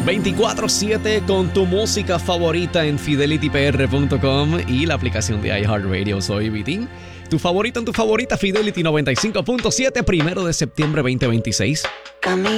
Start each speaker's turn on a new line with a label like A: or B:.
A: 24/7 con tu música favorita en fidelitypr.com y la aplicación de iHeartRadio. Soy Vitín. Tu favorita en tu favorita, Fidelity 95.7, 1 de septiembre 2026.